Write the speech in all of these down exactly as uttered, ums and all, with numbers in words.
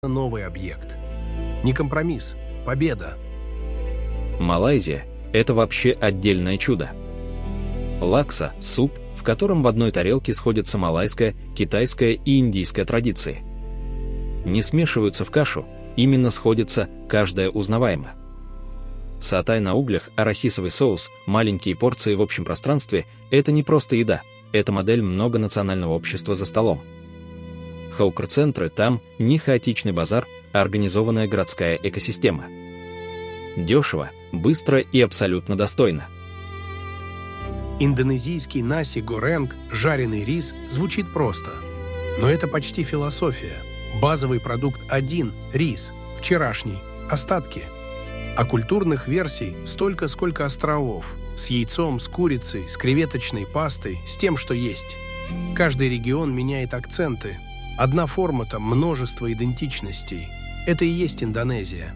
новый объект. Не компромисс, победа. Малайзия – это вообще отдельное чудо. Лакса – суп, в котором в одной тарелке сходятся малайская, китайская и индийская традиции. Не смешиваются в кашу, именно сходятся, каждая узнаваема. Сатай на углях, арахисовый соус, маленькие порции в общем пространстве – это не просто еда, это модель многонационального общества за столом. Хаукр-центры там не хаотичный базар, а организованная городская экосистема. Дешево, быстро и абсолютно достойно. Индонезийский наси горенг, жареный рис, звучит просто. Но это почти философия. Базовый продукт один – рис, вчерашний, остатки. А культурных версий столько, сколько островов. С яйцом, с курицей, с креветочной пастой, с тем, что есть. Каждый регион меняет акценты. Одна форма там множество идентичностей. Это и есть Индонезия.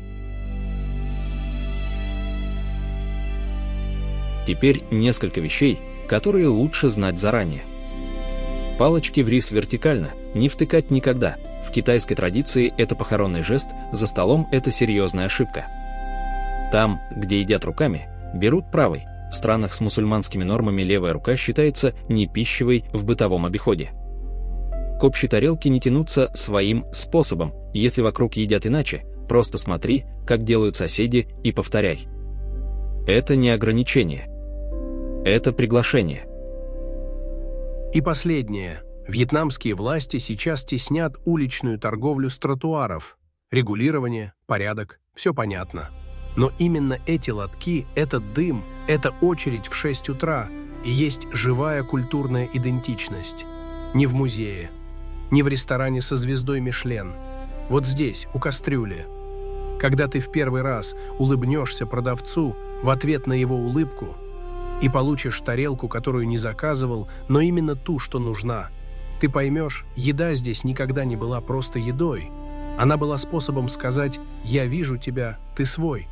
Теперь несколько вещей, которые лучше знать заранее. Палочки в рис вертикально, не втыкать никогда. В китайской традиции это похоронный жест, за столом это серьезная ошибка. Там, где едят руками, берут правой. В странах с мусульманскими нормами левая рука считается непищевой в бытовом обиходе. К общей тарелке не тянуться своим способом. Если вокруг едят иначе, просто смотри, как делают соседи, и повторяй. Это не ограничение. Это приглашение. И последнее. Вьетнамские власти сейчас теснят уличную торговлю с тротуаров. Регулирование, порядок, все понятно. Но именно эти лотки, этот дым, эта очередь в шесть утра и есть живая культурная идентичность. Не в музее, не в ресторане со звездой Мишлен. Вот здесь, у кастрюли. Когда ты в первый раз улыбнешься продавцу в ответ на его улыбку и получишь тарелку, которую не заказывал, но именно ту, что нужна, ты поймешь, еда здесь никогда не была просто едой. Она была способом сказать «я вижу тебя, ты свой».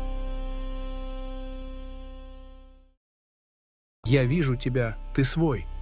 «Я вижу тебя, ты свой».